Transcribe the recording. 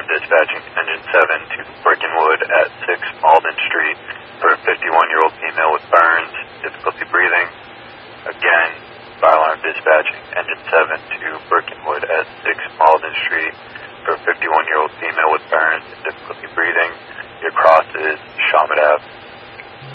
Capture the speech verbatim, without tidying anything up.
dispatching engine seven to Brickenwood at six Malden Street for a fifty-one-year-old female with burns, difficulty breathing. Again, fire alarm dispatching engine seven to Brickenwood at six Malden Street for a